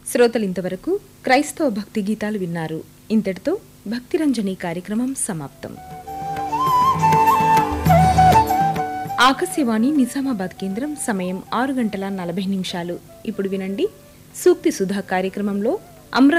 శ్రోతలు ఇంతవరకు క్రైస్తవ భక్తి గీతాలు విన్నారు. ఇంతటితో భక్తిరంజని కార్యక్రమం సమాప్తం. ఆకాశవాణి నిజామాబాద్ కేంద్రం. సమయం 6:40 ఇప్పుడు వినండి సూక్తి సుధా కార్యక్రమంలో అమ్ర